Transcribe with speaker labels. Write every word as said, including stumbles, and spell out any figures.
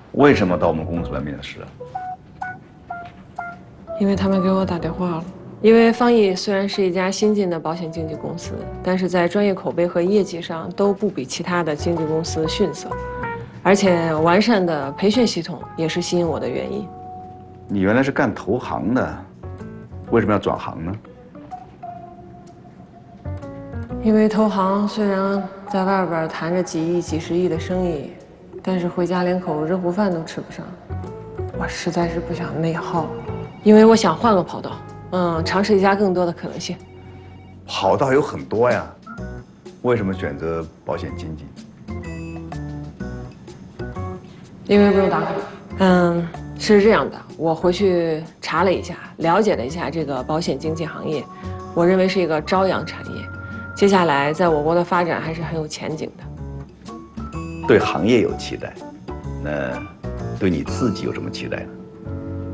Speaker 1: 为什么到我们公司来面试啊？
Speaker 2: 因为他们给我打电话了。因为方毅虽然是一家新进的保险经纪公司，但是在专业口碑和业绩上都不比其他的经纪公司逊色，而且完善的培训系统也是吸引我的原因。
Speaker 1: 你原来是干投行的，为什么要转行呢？
Speaker 2: 因为投行虽然在外边谈着几亿、几十亿的生意，但是回家连口热乎饭都吃不上。我实在是不想内耗，因为我想换个跑道，嗯，尝试一下更多的可能性。
Speaker 1: 跑道有很多呀，为什么选择保险经纪？
Speaker 2: 因为不用打卡。嗯，是这样的，我回去查了一下，了解了一下这个保险经纪行业，我认为是一个朝阳产业。接下来在我国的发展还是很有前景的。
Speaker 1: 对行业有期待，那对你自己有什么期待呢？